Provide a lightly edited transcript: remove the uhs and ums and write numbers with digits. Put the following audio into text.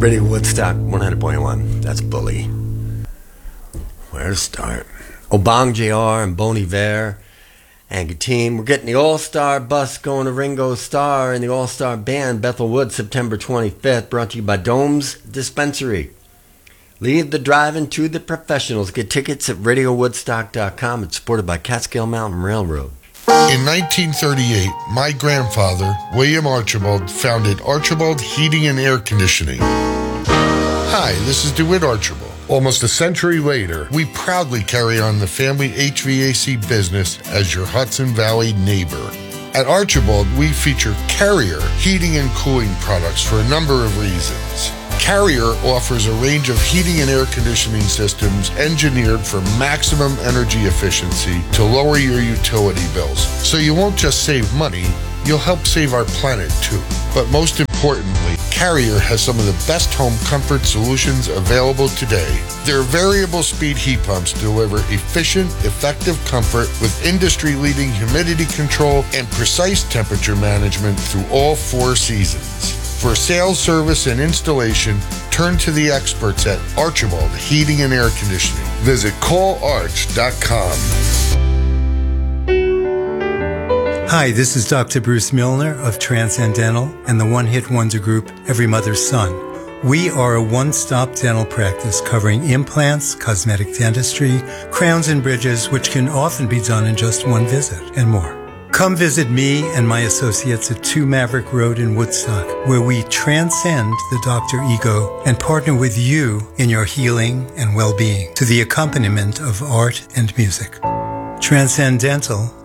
Radio Woodstock 100.1. That's Bully. Where to start? Obong JR and Bon Iver and Gatim. We're getting the All-Star bus going to Ringo Starr and the All-Star Band, Bethel Woods, September 25th. Brought to you by Dome's Dispensary. Leave the driving to the professionals. Get tickets at RadioWoodstock.com. It's supported by Catskill Mountain Railroad. In 1938, my grandfather, William Archibald, founded Archibald Heating and Air Conditioning. Hi, this is DeWitt Archibald. Almost a century later, we proudly carry on the family HVAC business as your Hudson Valley neighbor. At Archibald, we feature Carrier heating and cooling products for a number of reasons. Carrier offers a range of heating and air conditioning systems engineered for maximum energy efficiency to lower your utility bills. So you won't just save money, you'll help save our planet too. But most importantly, Carrier has some of the best home comfort solutions available today. Their variable speed heat pumps deliver efficient, effective comfort with industry-leading humidity control and precise temperature management through all 4 seasons. For sales, service, and installation, turn to the experts at Archibald Heating and Air Conditioning. Visit callarch.com. Hi, this is Dr. Bruce Milner of Transcendental and the one-hit wonder group Every Mother's Son. We are a one-stop dental practice covering implants, cosmetic dentistry, crowns and bridges, which can often be done in just one visit, and more. Come visit me and my associates at 2 Maverick Road in Woodstock, where we transcend the doctor ego and partner with you in your healing and well-being to the accompaniment of art and music. Transcendental